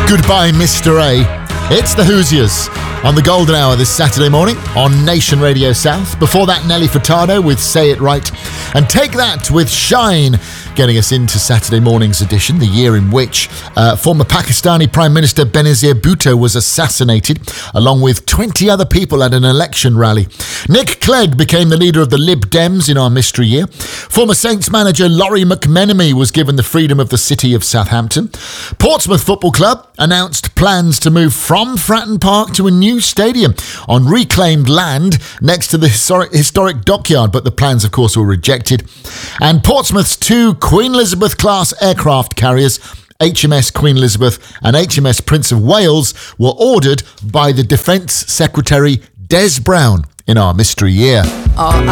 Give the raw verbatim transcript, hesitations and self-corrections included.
Goodbye, Mister A. It's the Hoosiers on the Golden Hour this Saturday morning on Nation Radio South. Before that, Nelly Furtado with Say It Right. And Take That with Shine, getting us into Saturday morning's edition, the year in which uh, former Pakistani Prime Minister Benazir Bhutto was assassinated, along with twenty other people at an election rally. Nick Clegg became the leader of the Lib Dems in our mystery year. Former Saints manager Laurie McMenemy was given the freedom of the city of Southampton. Portsmouth Football Club announced plans to move from Fratton Park to a new stadium on reclaimed land next to the historic, historic dockyard, but the plans, of course, were rejected. And Portsmouth's two Queen Elizabeth-class aircraft carriers, H M S Queen Elizabeth and H M S Prince of Wales, were ordered by the Defence Secretary Des Brown in our mystery year. Oh,